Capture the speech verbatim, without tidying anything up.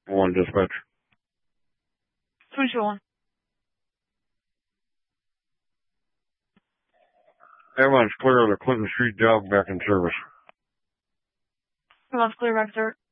One dispatch. three two one. Everyone's clear of the Clinton Street job back in service. Everyone's clear back, sir.